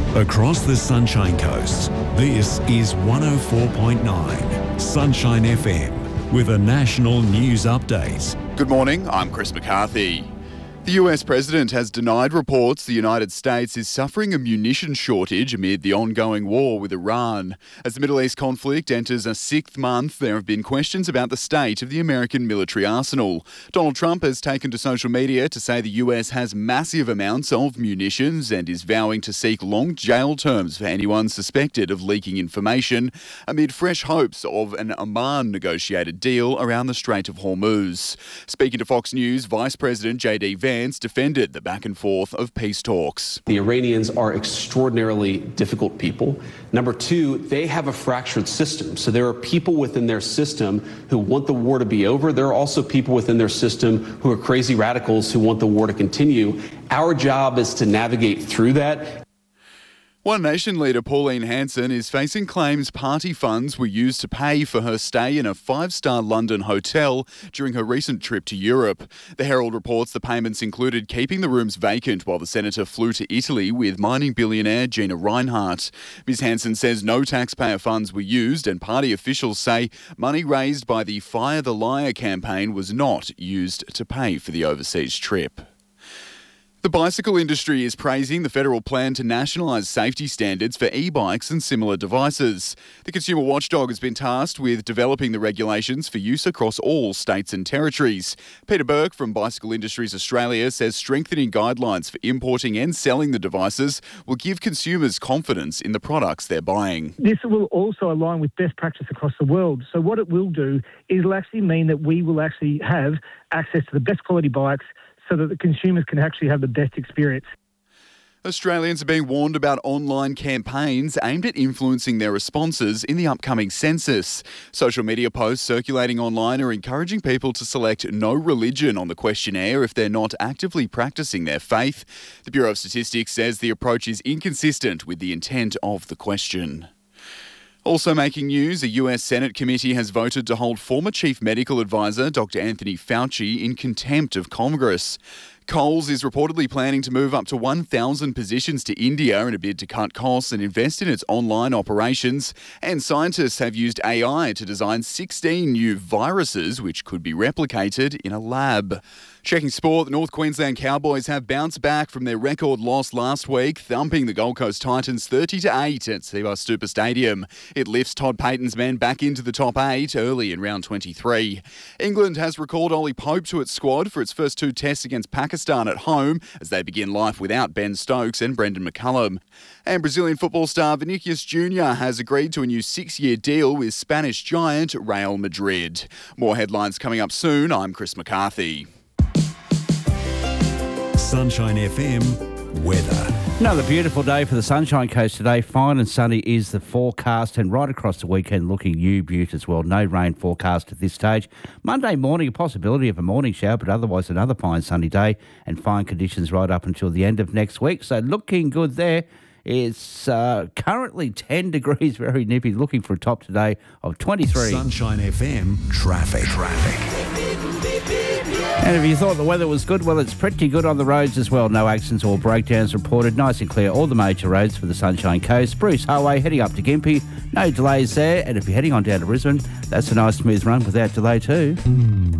Across the Sunshine Coast, this is 104.9 Sunshine FM with a national news update. Good morning, I'm Chris McCarthy. The US President has denied reports the United States is suffering a munition shortage amid the ongoing war with Iran. As the Middle East conflict enters a sixth month, there have been questions about the state of the American military arsenal. Donald Trump has taken to social media to say the US has massive amounts of munitions and is vowing to seek long jail terms for anyone suspected of leaking information amid fresh hopes of an Oman-negotiated deal around the Strait of Hormuz. Speaking to Fox News, Vice President J.D. Vance defended the back and forth of peace talks. The Iranians are extraordinarily difficult people. Number two, they have a fractured system. So there are people within their system who want the war to be over. There are also people within their system who are crazy radicals who want the war to continue. Our job is to navigate through that. One Nation leader Pauline Hanson is facing claims party funds were used to pay for her stay in a five-star London hotel during her recent trip to Europe. The Herald reports the payments included keeping the rooms vacant while the senator flew to Italy with mining billionaire Gina Rinehart. Ms Hanson says no taxpayer funds were used, and party officials say money raised by the Fire the Liar campaign was not used to pay for the overseas trip. The bicycle industry is praising the federal plan to nationalise safety standards for e-bikes and similar devices. The consumer watchdog has been tasked with developing the regulations for use across all states and territories. Peter Burke from Bicycle Industries Australia says strengthening guidelines for importing and selling the devices will give consumers confidence in the products they're buying. This will also align with best practice across the world. So what it will do is it'll actually mean that we will actually have access to the best quality bikes so that the consumers can actually have the best experience. Australians are being warned about online campaigns aimed at influencing their responses in the upcoming census. Social media posts circulating online are encouraging people to select no religion on the questionnaire if they're not actively practicing their faith. The Bureau of Statistics says the approach is inconsistent with the intent of the question. Also making news, a US Senate committee has voted to hold former Chief Medical Advisor Dr. Anthony Fauci in contempt of Congress. Coles is reportedly planning to move up to 1,000 positions to India in a bid to cut costs and invest in its online operations. And scientists have used AI to design 16 new viruses which could be replicated in a lab. Checking sport, the North Queensland Cowboys have bounced back from their record loss last week, thumping the Gold Coast Titans 30-8 at Cbus Super Stadium. It lifts Todd Payten's men back into the top 8 early in round 23. England has recalled Ollie Pope to its squad for its first two tests against Pakistan at home as they begin life without Ben Stokes and Brendan McCullum. And Brazilian football star Vinicius Jr. has agreed to a new 6-year deal with Spanish giant Real Madrid. More headlines coming up soon. I'm Chris McCarthy. Sunshine FM weather. Another beautiful day for the Sunshine Coast today. Fine and sunny is the forecast, and right across the weekend looking beaut as well. No rain forecast at this stage. Monday morning, a possibility of a morning shower, but otherwise another fine sunny day and fine conditions right up until the end of next week. So looking good there. It's currently 10 degrees, very nippy. Looking for a top today of 23. Sunshine FM traffic. And if you thought the weather was good, well, it's pretty good on the roads as well. No accidents or breakdowns reported. Nice and clear all the major roads for the Sunshine Coast. Bruce Highway heading up to Gympie. No delays there. And if you're heading on down to Brisbane, that's a nice smooth run without delay too.